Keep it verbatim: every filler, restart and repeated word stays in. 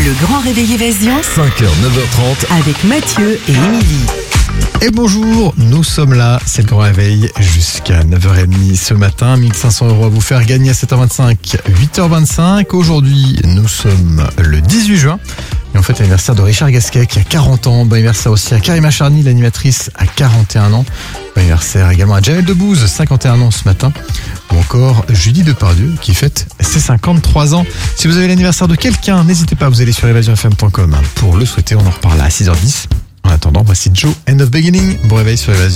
Le grand réveil Évasion cinq heures, neuf heures trente. avec Mathieu et Émilie. Et bonjour, nous sommes là, c'est le grand réveil jusqu'à neuf heures trente ce matin, mille cinq cents euros à vous faire gagner à sept heures vingt-cinq, huit heures vingt-cinq. Aujourd'hui, nous sommes le dix-huit juin. Et en fait, l'anniversaire de Richard Gasquet qui a quarante ans. Bon anniversaire aussi à Karima Charny, l'animatrice, à quarante et un ans. Bon anniversaire également à Jamel Debbouze, cinquante et un ans ce matin. Ou encore Julie Depardieu qui fête ses cinquante-trois ans. Si vous avez l'anniversaire de quelqu'un, n'hésitez pas, vous allez sur évasion f m point com pour le souhaiter. On en reparle à six heures dix. En attendant, voici Joe, End of Beginning. Bon réveil sur Évasion.